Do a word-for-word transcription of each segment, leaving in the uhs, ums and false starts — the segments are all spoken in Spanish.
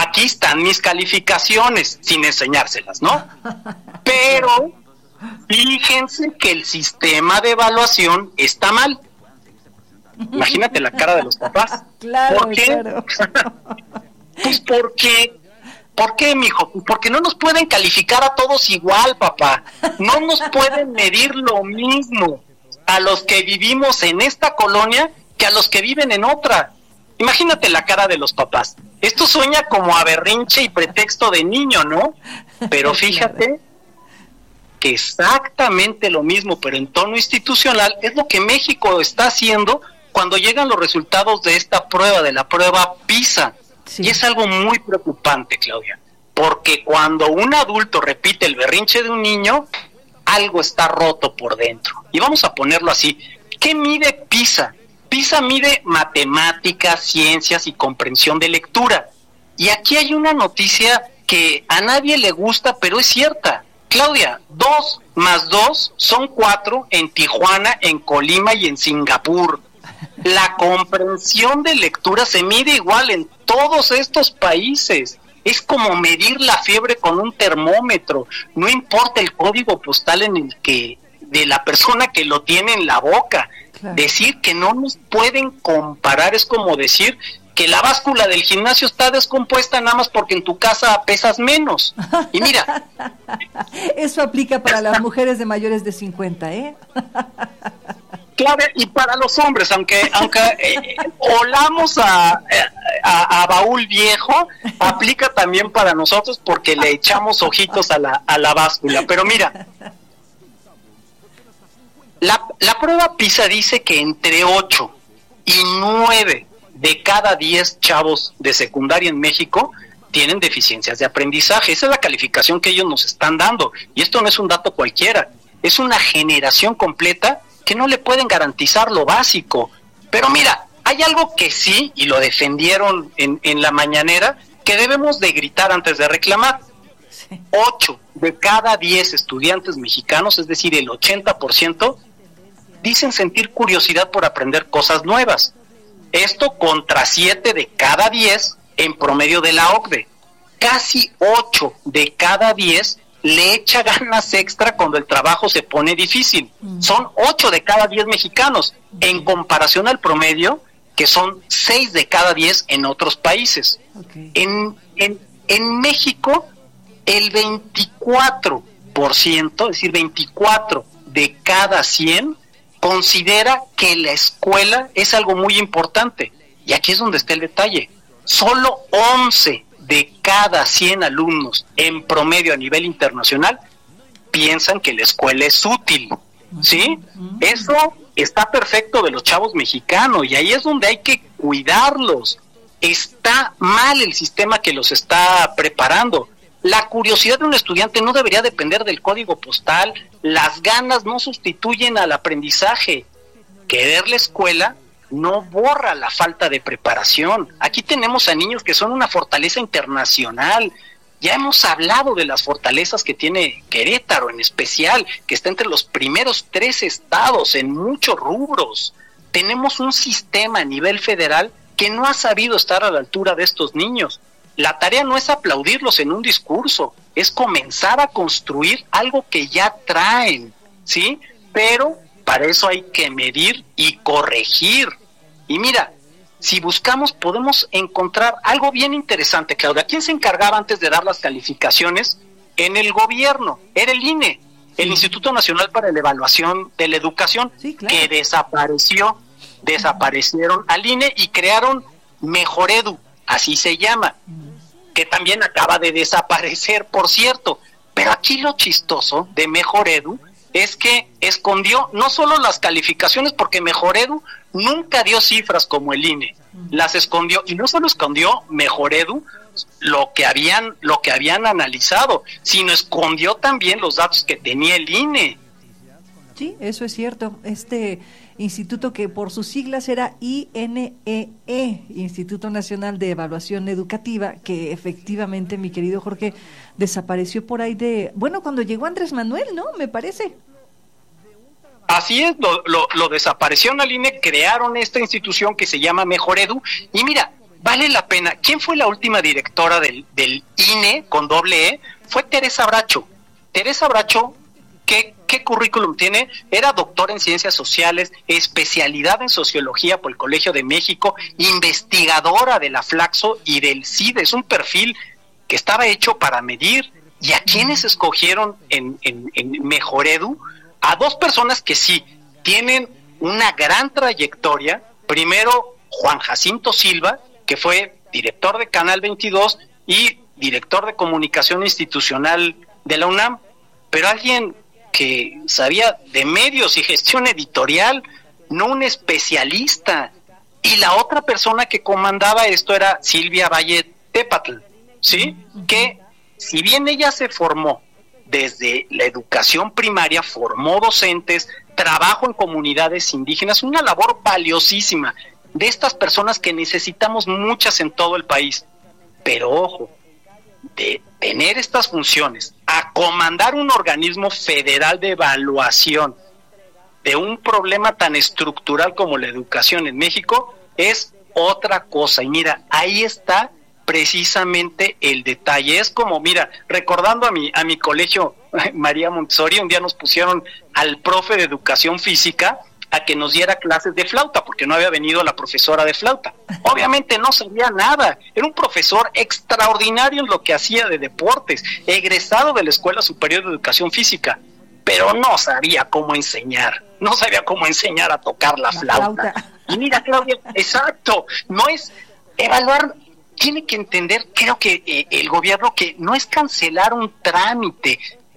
aquí están mis calificaciones, sin enseñárselas, ¿no? Pero fíjense que el sistema de evaluación está mal. Imagínate la cara de los papás. Claro, ¿Por qué? claro. Pues porque, ¿por qué, mijo? Porque no nos pueden calificar a todos igual, papá. No nos pueden medir lo mismo a los que vivimos en esta colonia que a los que viven en otra. Imagínate la cara de los papás. Esto sueña como a berrinche y pretexto de niño, ¿no? Pero fíjate que exactamente lo mismo, pero en tono institucional, es lo que México está haciendo cuando llegan los resultados de esta prueba, de la prueba PISA. Sí. Y es algo muy preocupante, Claudia, porque cuando un adulto repite el berrinche de un niño, algo está roto por dentro. Y vamos a ponerlo así. ¿Qué mide PISA? PISA mide matemáticas, ciencias y comprensión de lectura. Y aquí hay una noticia que a nadie le gusta, pero es cierta. Claudia, dos más dos son cuatro en Tijuana, en Colima y en Singapur. La comprensión de lectura se mide igual en todos estos países. Es como medir la fiebre con un termómetro. No importa el código postal en el que de la persona que lo tiene en la boca. Claro. Decir que no nos pueden comparar es como decir que la báscula del gimnasio está descompuesta nada más porque en tu casa pesas menos. Y mira, eso aplica para las mujeres de mayores de cincuenta, ¿eh? Claro, y para los hombres, aunque aunque eh, olamos a, a, a baúl viejo, aplica también para nosotros porque le echamos ojitos a la, a la báscula. Pero mira, la, la prueba PISA dice que entre ocho y nueve de cada diez chavos de secundaria en México tienen deficiencias de aprendizaje. Esa es la calificación que ellos nos están dando. Y esto no es un dato cualquiera, es una generación completa que no le pueden garantizar lo básico. Pero mira, hay algo que sí, y lo defendieron en, en la mañanera, que debemos de gritar antes de reclamar. Sí. Ocho de cada diez estudiantes mexicanos, es decir, el ochenta por ciento, dicen sentir curiosidad por aprender cosas nuevas. Esto contra siete de cada diez en promedio de la O C D E. Casi ocho de cada diez le echa ganas extra cuando el trabajo se pone difícil. Mm. Son ocho de cada diez mexicanos, en comparación al promedio, que son seis de cada diez en otros países. Okay. En, en, en México, el veinticuatro por ciento, es decir, veinticuatro de cada cien, considera que la escuela es algo muy importante. Y aquí es donde está el detalle. Solo once de cada cien alumnos en promedio a nivel internacional piensan que la escuela es útil, ¿sí? Eso está perfecto de los chavos mexicanos y ahí es donde hay que cuidarlos. Está mal el sistema que los está preparando. La curiosidad de un estudiante no debería depender del código postal. Las ganas no sustituyen al aprendizaje. Querer la escuela no borra la falta de preparación. Aquí tenemos a niños que son una fortaleza internacional. Ya hemos hablado de las fortalezas que tiene Querétaro en especial, que está entre los primeros tres estados en muchos rubros. Tenemos un sistema a nivel federal que no ha sabido estar a la altura de estos niños. La tarea no es aplaudirlos en un discurso, es comenzar a construir algo que ya traen, ¿sí? Pero para eso hay que medir y corregir. Y mira, si buscamos podemos encontrar algo bien interesante, Claudia. ¿Quién se encargaba antes de dar las calificaciones? En el gobierno, era el I N E, el sí. Instituto Nacional para la Evaluación de la Educación, sí, claro. que desapareció, desaparecieron al I N E y crearon Mejoredu, así se llama, que también acaba de desaparecer, por cierto. Pero aquí lo chistoso de Mejoredu es que escondió no solo las calificaciones, porque Mejoredu nunca dio cifras como el I N E, las escondió, y no solo escondió Mejoredu lo que habían, lo que habían analizado, sino escondió también los datos que tenía el I N E. Sí, eso es cierto. Este instituto, que por sus siglas era I N E E, Instituto Nacional de Evaluación Educativa, que efectivamente, mi querido Jorge, desapareció por ahí de, bueno, cuando llegó Andrés Manuel, ¿no? Me parece. Así es, lo, lo, lo desaparecieron al I N E, crearon esta institución que se llama Mejoredu, y mira, vale la pena. ¿Quién fue la última directora del, del I N E con doble E? Fue Teresa Bracho. Teresa Bracho, ¿qué, qué currículum tiene? Era doctora en ciencias sociales, especialidad en sociología por el Colegio de México, investigadora de la Flaxo y del C I D E. Es un perfil que estaba hecho para medir. ¿Y a quiénes escogieron en, en, en Mejoredu? A dos personas que sí tienen una gran trayectoria. Primero, Juan Jacinto Silva, que fue director de Canal veintidós y director de comunicación institucional de la UNAM, pero alguien que sabía de medios y gestión editorial, no un especialista. Y la otra persona que comandaba esto era Silvia Valle Tépatl, ¿sí? Que si bien ella se formó desde la educación primaria, formó docentes, trabajo en comunidades indígenas, una labor valiosísima de estas personas que necesitamos muchas en todo el país. Pero ojo, de tener estas funciones, a comandar un organismo federal de evaluación de un problema tan estructural como la educación en México, es otra cosa. Y mira, ahí está precisamente el detalle. Es como, mira, recordando a mi, a mi colegio María Montessori, un día nos pusieron al profe de educación física a que nos diera clases de flauta, porque no había venido la profesora de flauta. Obviamente no sabía nada, era un profesor extraordinario en lo que hacía de deportes, egresado de la Escuela Superior de Educación Física, pero no sabía cómo enseñar, no sabía cómo enseñar a tocar la, la flauta. flauta. Y mira, Claudia, exacto, no es evaluar. Tiene que entender, creo que eh, el gobierno, que no es cancelar un trámite,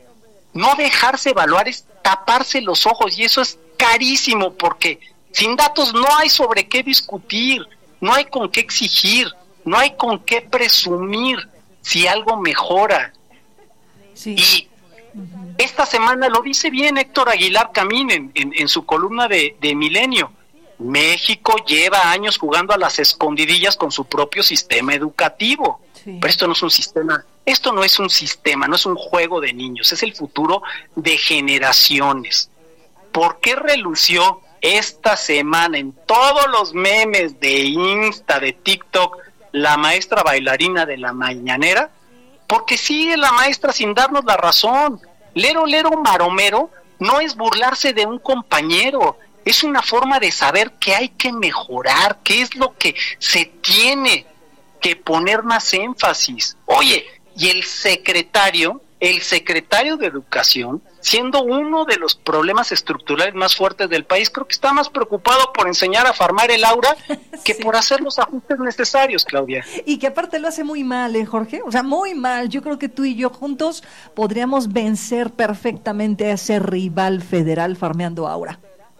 no dejarse evaluar, es taparse los ojos, y eso es carísimo, porque sin datos no hay sobre qué discutir, no hay con qué exigir, no hay con qué presumir si algo mejora. Sí. Y uh-huh. esta semana lo dice bien Héctor Aguilar Camín en, en, en su columna de, de Milenio. México lleva años jugando a las escondidillas con su propio sistema educativo. Sí. Pero esto no es un sistema, esto no es un sistema, no es un juego de niños, es el futuro de generaciones. ¿Por qué relució esta semana en todos los memes de Insta, de TikTok, la maestra bailarina de la mañanera? Porque sigue la maestra sin darnos la razón. Lero, lero, maromero no es burlarse de un compañero, es una forma de saber que hay que mejorar, qué es lo que se tiene que poner más énfasis. Oye, y el secretario, el secretario de Educación, siendo uno de los problemas estructurales más fuertes del país, creo que está más preocupado por enseñar a farmar el aura que sí. por hacer los ajustes necesarios, Claudia. Y que aparte lo hace muy mal, ¿eh, Jorge? O sea, muy mal. Yo creo que tú y yo juntos podríamos vencer perfectamente a ese rival federal farmeando aura.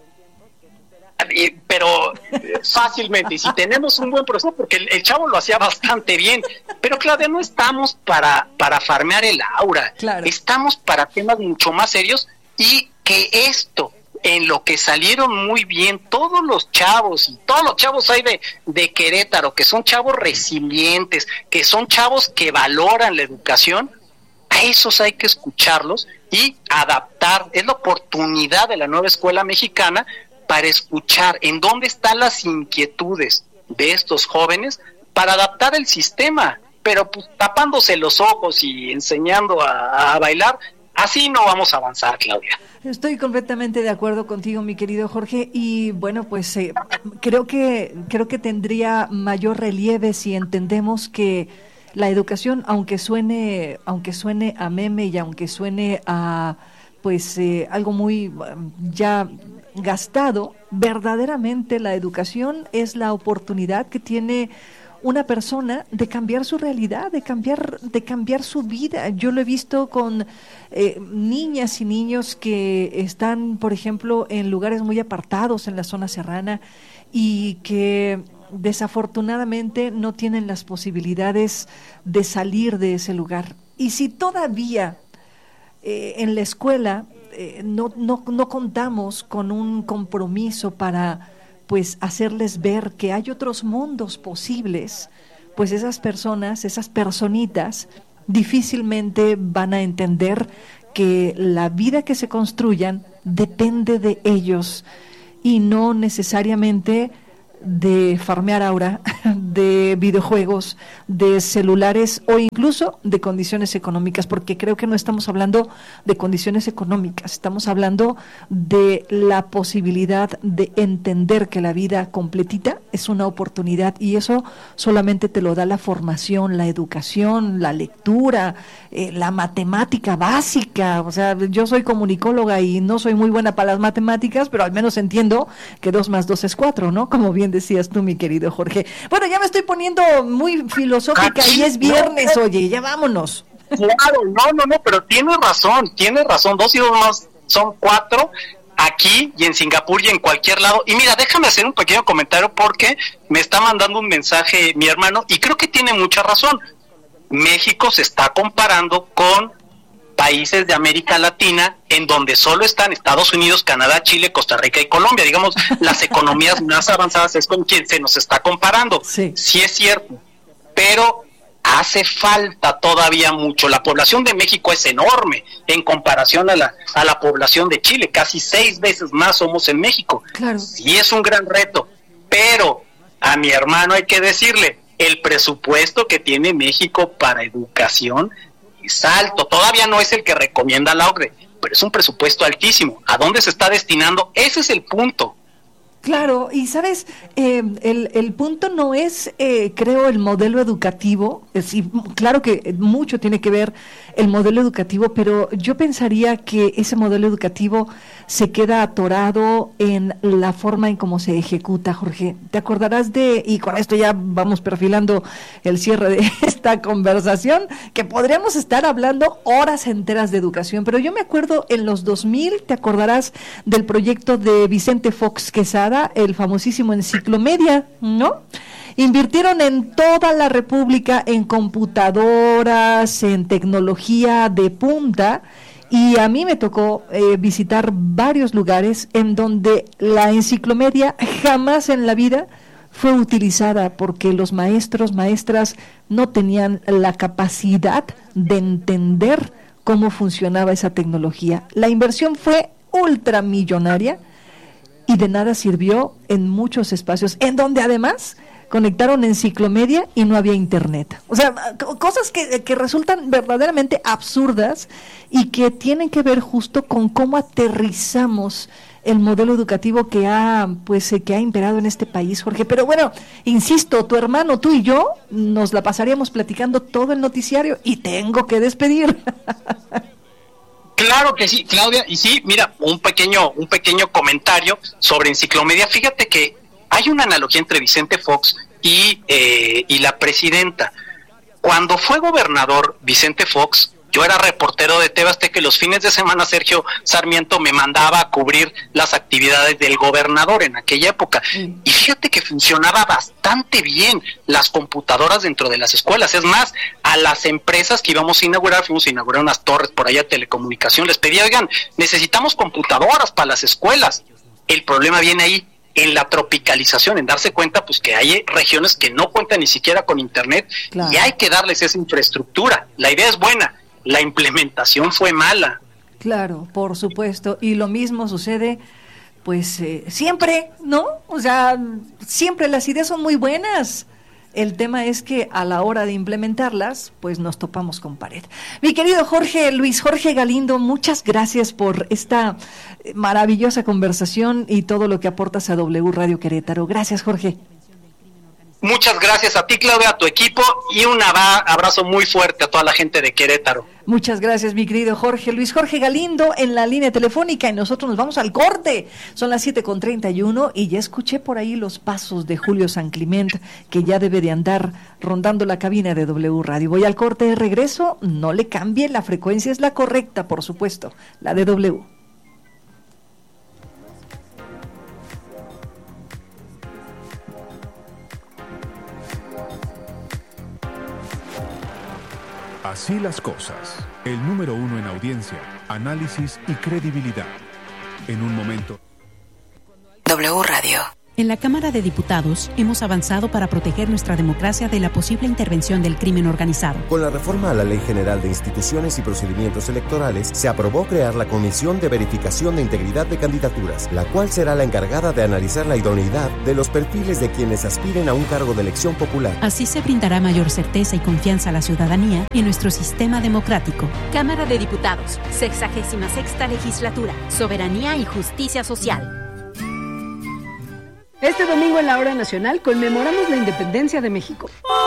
Pero fácilmente, y si tenemos un buen profesor, porque el, el chavo lo hacía bastante bien, pero Claudia, no estamos para, para farmear el aura, claro. Estamos para temas mucho más serios, y que esto, en lo que salieron muy bien todos los chavos, y todos los chavos hay de, de Querétaro, que son chavos resilientes, que son chavos que valoran la educación, a esos hay que escucharlos y adaptar. Es la oportunidad de la nueva escuela mexicana para escuchar en dónde están las inquietudes de estos jóvenes para adaptar el sistema, pero pues tapándose los ojos y enseñando a, a bailar, así no vamos a avanzar, Claudia. Estoy completamente de acuerdo contigo, mi querido Jorge, y bueno, pues eh, creo que creo que tendría mayor relieve si entendemos que la educación, aunque suene aunque suene a meme y aunque suene a pues eh, algo muy ya gastado, verdaderamente la educación es la oportunidad que tiene una persona de cambiar su realidad, de cambiar, de cambiar su vida. Yo lo he visto con eh, niñas y niños que están, por ejemplo, en lugares muy apartados en la zona serrana y que desafortunadamente no tienen las posibilidades de salir de ese lugar. Y si todavía eh, en la escuela eh, no, no, no contamos con un compromiso para pues hacerles ver que hay otros mundos posibles, pues esas personas, esas personitas, difícilmente van a entender que la vida que se construyan depende de ellos y no necesariamente de farmear aura, de videojuegos, de celulares o incluso de condiciones económicas, porque creo que no estamos hablando de condiciones económicas, estamos hablando de la posibilidad de entender que la vida completita es una oportunidad, y eso solamente te lo da la formación, la educación, la lectura, eh, la matemática básica. O sea, yo soy comunicóloga y no soy muy buena para las matemáticas, pero al menos entiendo que dos más dos es cuatro, ¿no? Como bien decías tú, mi querido Jorge. Bueno, ya me estoy poniendo muy filosófica y es viernes, oye, ya vámonos. Claro, no, no, no, pero tienes razón, tienes razón, dos y dos más son cuatro, aquí y en Singapur y en cualquier lado. Y mira, déjame hacer un pequeño comentario porque me está mandando un mensaje mi hermano y creo que tiene mucha razón. México se está comparando con países de América Latina en donde solo están Estados Unidos, Canadá, Chile, Costa Rica y Colombia. Digamos, las economías más avanzadas es con quien se nos está comparando. Sí, sí es cierto, pero hace falta todavía mucho. La población de México es enorme en comparación a la, a la población de Chile. Casi seis veces más somos en México. Claro. Sí es un gran reto, pero a mi hermano hay que decirle, el presupuesto que tiene México para educación es alto. Todavía no es el que recomienda la O C D E, pero es un presupuesto altísimo. ¿A dónde se está destinando? Ese es el punto. Claro, y sabes, eh, el, el punto no es, eh, creo, el modelo educativo. Es, y claro que mucho tiene que ver el modelo educativo, pero yo pensaría que ese modelo educativo se queda atorado en la forma en cómo se ejecuta, Jorge. Te acordarás de, y con esto ya vamos perfilando el cierre de esta conversación, que podríamos estar hablando horas enteras de educación, pero yo me acuerdo en los dos mil, te acordarás del proyecto de Vicente Fox Quesada, el famosísimo Enciclomedia, ¿no? Invirtieron en toda la República en computadoras, en tecnología de punta, y a mí me tocó eh, visitar varios lugares en donde la enciclomedia jamás en la vida fue utilizada porque los maestros, maestras no tenían la capacidad de entender cómo funcionaba esa tecnología. La inversión fue ultramillonaria y de nada sirvió en muchos espacios, en donde además conectaron enciclomedia y no había internet. O sea, cosas que, que resultan verdaderamente absurdas y que tienen que ver justo con cómo aterrizamos el modelo educativo que ha, pues, que ha imperado en este país, Jorge. Pero bueno, insisto, tu hermano, tú y yo nos la pasaríamos platicando todo el noticiario y tengo que despedir. Claro que sí, Claudia, y sí, mira, un pequeño, un pequeño comentario sobre enciclomedia. Fíjate que hay una analogía entre Vicente Fox y, eh, y la presidenta. Cuando fue gobernador Vicente Fox, yo era reportero de T V Azteca y los fines de semana Sergio Sarmiento me mandaba a cubrir las actividades del gobernador en aquella época. Mm. Y fíjate que funcionaba bastante bien las computadoras dentro de las escuelas. Es más, a las empresas que íbamos a inaugurar, fuimos a inaugurar unas torres por allá de telecomunicación, les pedía, oigan, necesitamos computadoras para las escuelas. El problema viene ahí, en la tropicalización, en darse cuenta pues que hay regiones que no cuentan ni siquiera con internet, claro, y hay que darles esa infraestructura. La idea es buena, la implementación fue mala. Claro, por supuesto, y lo mismo sucede pues eh, siempre, ¿no? O sea, siempre las ideas son muy buenas. El tema es que a la hora de implementarlas, pues nos topamos con pared. Mi querido Jorge, Luis Jorge Galindo, muchas gracias por esta maravillosa conversación y todo lo que aportas a W Radio Querétaro. Gracias, Jorge. Muchas gracias a ti, Claudia, a tu equipo, y un abrazo muy fuerte a toda la gente de Querétaro. Muchas gracias, mi querido Jorge. Luis Jorge Galindo en la línea telefónica, y nosotros nos vamos al corte. Son las siete con treinta y uno y ya escuché por ahí los pasos de Julio San Clement, que ya debe de andar rondando la cabina de W Radio. Voy al corte de regreso, no le cambie, la frecuencia es la correcta, por supuesto, la de W. Así las cosas. El número uno en audiencia, análisis y credibilidad. En un momento. W Radio. En la Cámara de Diputados hemos avanzado para proteger nuestra democracia de la posible intervención del crimen organizado. Con la reforma a la Ley General de Instituciones y Procedimientos Electorales, se aprobó crear la Comisión de Verificación de Integridad de Candidaturas, la cual será la encargada de analizar la idoneidad de los perfiles de quienes aspiren a un cargo de elección popular. Así se brindará mayor certeza y confianza a la ciudadanía en nuestro sistema democrático. Cámara de Diputados, sexagésima sexta legislatura, soberanía y justicia social. Este domingo en la Hora Nacional conmemoramos la independencia de México.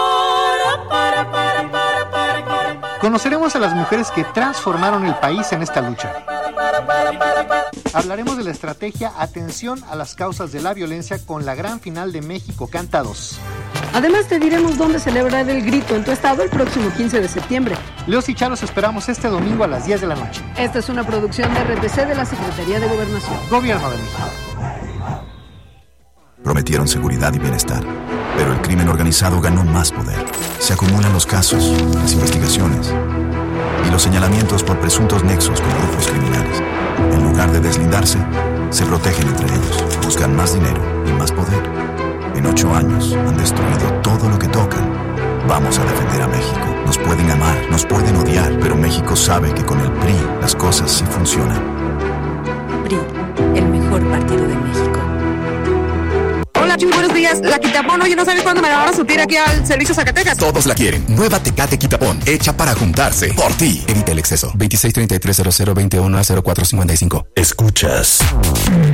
Conoceremos a las mujeres que transformaron el país en esta lucha. Hablaremos de la estrategia Atención a las causas de la violencia con la gran final de México Canta dos. Además te diremos dónde celebrar el grito en tu estado el próximo quince de septiembre. Leos y Charos esperamos este domingo a las diez de la noche. Esta es una producción de R T C de la Secretaría de Gobernación. Gobierno de México. Prometieron seguridad y bienestar, pero el crimen organizado ganó más poder. Se acumulan los casos, las investigaciones y los señalamientos por presuntos nexos con grupos criminales. En lugar de deslindarse, se protegen entre ellos, buscan más dinero y más poder. En ocho años han destruido todo lo que tocan. Vamos a defender a México. Nos pueden amar, nos pueden odiar, pero México sabe que con el P R I las cosas sí funcionan. P R I, el mejor partido de México. Hola, Chuy, buenos días. La Quitapón, oye, ¿no sabes cuándo me la van a surtir aquí al Servicio Zacatecas? Todos la quieren. Nueva Tecate Quitapón, hecha para juntarse. Por ti. Evita el exceso. veintiséis treinta y tres cero cero veintiuno a cero cuatro cincuenta y cinco. Escuchas